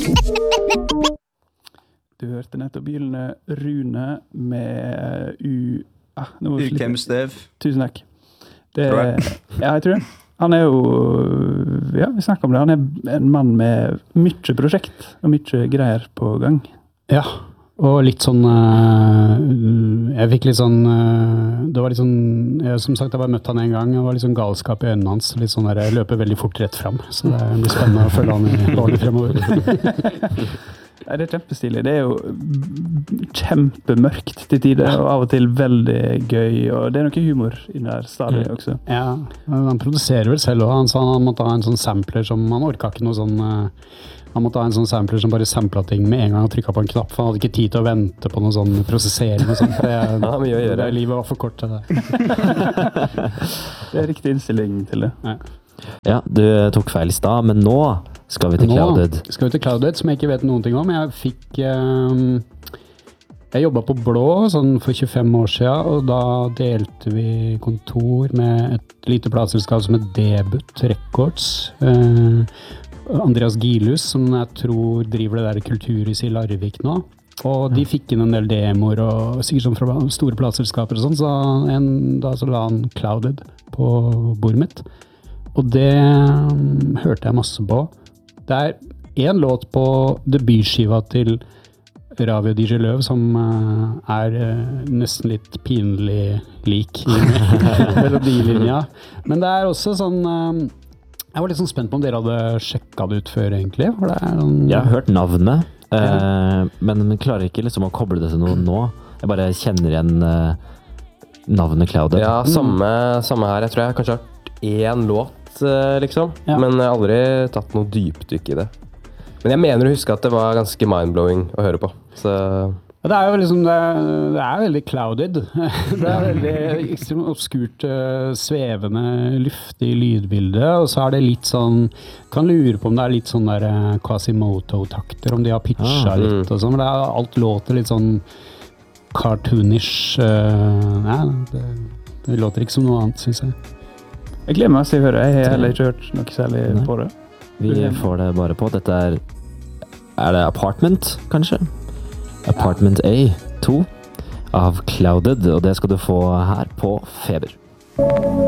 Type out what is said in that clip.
Du hørte nettopp Gyllene Rune med Ukemstev. Tusen takk. Ja, jeg tror det. Han jo, ja, vi snakker om det, han en mann med mye prosjekt og mye greier på gang. Ja, og litt sånn, jeg fikk litt sånn, det var litt sånn, som sagt, jeg bare møtte han en gang, det var litt sånn galskap i øynene hans, litt sånn der, jeg løper veldig fort rett frem, så det blir spennende å følge han i årene fremover. Ja, det kjempestilig. Det jo kjempemørkt til tider, og av og til veldig gøy, og det noe humor i der stadig også. Ja, han produserer vel selv også. Han sa han måtte ha en sånn sampler som, han orket ikke noe sånn, han måtte ha en sånn sampler som bare samplet ting med en gang og trykket på en knapp, for han hadde ikke tid til å vente på noe sånn prosessering og sånt, for mye å gjøre. Livet var for kort til det. Det riktig innstilling til det. Ja, du tok feil I stad, men nå skal vi til Clouded. Nå skal vi til Clouded, som jeg ikke vet noen ting om. Jeg jobbet på Blå sånn for 25 år siden, og da delte vi kontor med et lite plateselskap som Debut Records. Andreas Gilhus, som jeg tror driver det der Kulturhuset I Larvik nå. Og de fikk inn en del demoer, og sikkert sånn fra store plateselskaper og sånn, så da la han Clouded på bordet mitt. Og det hørte jeg masse på. Det en låt på debutskiva til Ravi og DJ Løv som nesten litt pinlig lik I melodilinja. Men det også sånn, jeg var litt sånn spent på om dere hadde sjekket det ut før egentlig. For det sånn, jeg har hørt navnet, men klarer ikke liksom å koble det til noe nå. Jeg bare kjenner igjen navnet Clouded. Ja, samme her. Jeg tror jeg kanskje har hørt én låt, liksom. Men jeg har aldri tatt noe dypdykk I det. Men jeg mener å huske at det var ganske mindblowing å høre på. Så ja, det jo liksom, det veldig clouded. Det veldig ekstremt obskurt, svevende, luftig lydbilde, og så det litt sånn, kan lure på om det litt sånn der Quasimodo-takter, om de har pitchet litt og sånn, men alt låter litt sånn cartoonish. Det låter ikke som noe annet, synes jeg. Jeg gleder meg til å høre. Jeg har heller ikke hørt noe særlig på det. Vi får det bare på. Dette det Apartment, kanskje? Apartment A2 av Clouded, og det skal du få her på Feber.